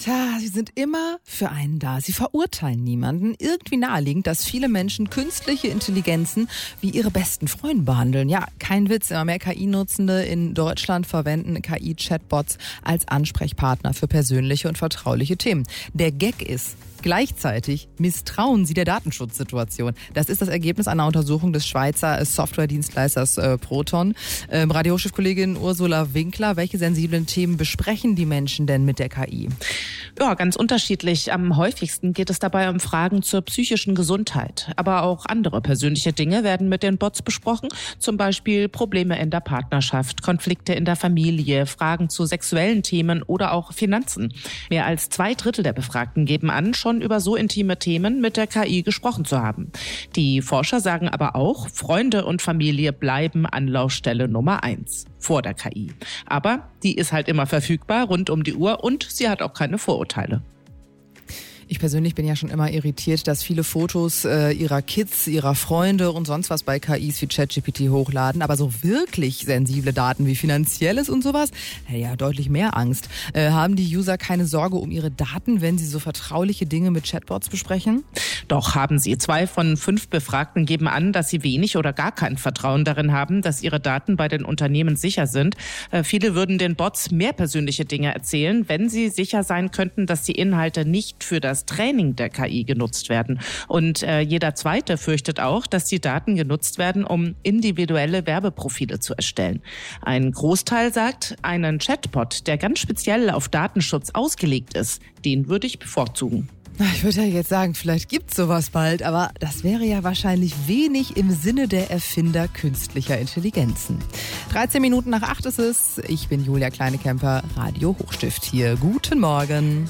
Tja, sie sind immer für einen da. Sie verurteilen niemanden. Irgendwie naheliegend, dass viele Menschen künstliche Intelligenzen wie ihre besten Freunde behandeln. Ja, kein Witz. Immer mehr KI-Nutzende in Deutschland verwenden KI-Chatbots als Ansprechpartner für persönliche und vertrauliche Themen. Der Gag ist, gleichzeitig misstrauen sie der Datenschutzsituation. Das ist das Ergebnis einer Untersuchung des Schweizer Softwaredienstleisters Proton. Radiochefkollegin Ursula Winkler, welche sensiblen Themen besprechen die Menschen denn mit der KI? Ja, ganz unterschiedlich. Am häufigsten geht es dabei um Fragen zur psychischen Gesundheit. Aber auch andere persönliche Dinge werden mit den Bots besprochen. Zum Beispiel Probleme in der Partnerschaft, Konflikte in der Familie, Fragen zu sexuellen Themen oder auch Finanzen. Mehr als 2/3 der Befragten geben an, schon über so intime Themen mit der KI gesprochen zu haben. Die Forscher sagen aber auch, Freunde und Familie bleiben Anlaufstelle Nummer 1 vor der KI. Aber die ist halt immer verfügbar, rund um die Uhr, und sie hat auch keine Vorurteile. Ich persönlich bin ja schon immer irritiert, dass viele Fotos ihrer Kids, ihrer Freunde und sonst was bei KIs wie ChatGPT hochladen. Aber so wirklich sensible Daten wie Finanzielles und sowas, ja, deutlich mehr Angst. Haben die User keine Sorge um ihre Daten, wenn sie so vertrauliche Dinge mit Chatbots besprechen? Doch, haben sie. 2 von 5 Befragten geben an, dass sie wenig oder gar kein Vertrauen darin haben, dass ihre Daten bei den Unternehmen sicher sind. Viele würden den Bots mehr persönliche Dinge erzählen, wenn sie sicher sein könnten, dass die Inhalte nicht für das Training der KI genutzt werden. Und jeder Zweite fürchtet auch, dass die Daten genutzt werden, um individuelle Werbeprofile zu erstellen. Ein Großteil sagt, einen Chatbot, der ganz speziell auf Datenschutz ausgelegt ist, den würde ich bevorzugen. Ich würde ja jetzt sagen, vielleicht gibt's sowas bald, aber das wäre ja wahrscheinlich wenig im Sinne der Erfinder künstlicher Intelligenzen. 13 Minuten nach 8 ist es. Ich bin Julia Kleinekemper, Radio Hochstift hier. Guten Morgen.